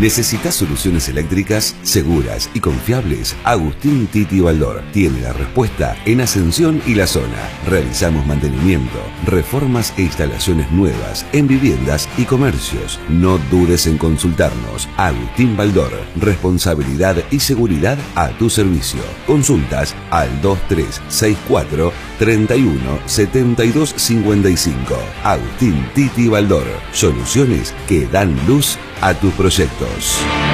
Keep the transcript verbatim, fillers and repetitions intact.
¿Necesitas soluciones eléctricas seguras y confiables? Agustín Titi Baldor tiene la respuesta en Ascensión y la zona. Realizamos mantenimiento, reformas e instalaciones nuevas en viviendas y comercios. No dudes en consultarnos. Agustín Baldor, responsabilidad y seguridad a tu servicio. Consultas al dos tres seis cuatro, treinta y uno, setenta y dos cincuenta y cinco. Agustín Titi Baldor, soluciones que dan luz a tus proyectos.